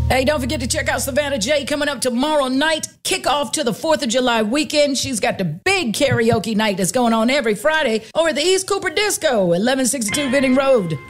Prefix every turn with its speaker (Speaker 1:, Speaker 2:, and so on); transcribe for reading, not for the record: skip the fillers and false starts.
Speaker 1: Hey, don't forget to check out Savannah J coming up tomorrow night. Kickoff to the 4th of July weekend. She's got the big karaoke night that's going on every Friday over at the East Cooper Disco, 1162 Benning Road.